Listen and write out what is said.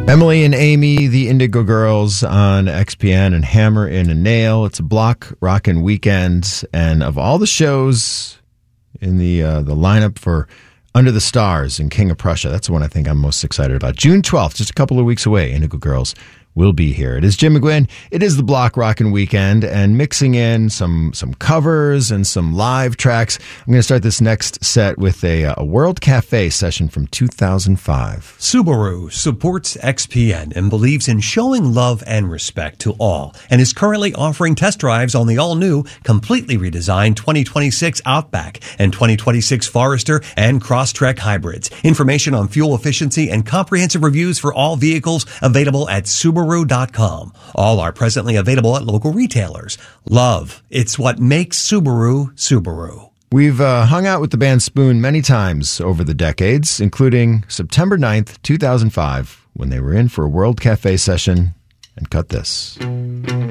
Emily and Amy, the Indigo Girls on XPN, and Hammer in a Nail. It's a block rockin' weekend, and of all the shows in the lineup for Under the Stars and King of Prussia, that's the one I think I'm most excited about. June 12th, just a couple of weeks away, Indigo Girls will be here. It is Jim McGuinn. It is the block rockin' weekend, and mixing in some covers and some live tracks. I'm going to start this next set with a World Cafe session from 2005. Subaru supports XPN and believes in showing love and respect to all, and is currently offering test drives on the all-new, completely redesigned 2026 Outback and 2026 Forester and Crosstrek hybrids. Information on fuel efficiency and comprehensive reviews for all vehicles available at Subaru.com. All are presently available at local retailers. Love, it's what makes Subaru, Subaru. We've hung out with the band Spoon many times over the decades, including September 9th, 2005, when they were in for a World Cafe session, and cut this.